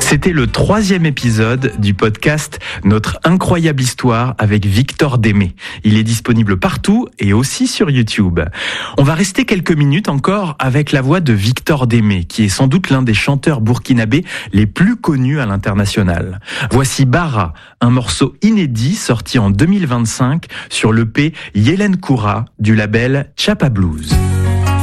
C'était le 3e épisode du podcast Notre incroyable histoire avec Victor Démé. Il est disponible partout et aussi sur YouTube. On va rester quelques minutes encore avec la voix de Victor Démé, qui est sans doute l'un des chanteurs burkinabés les plus connus à l'international. Voici Bara, un morceau inédit sorti en 2025 sur l'EP Yelen Koura du label Chapa Blues.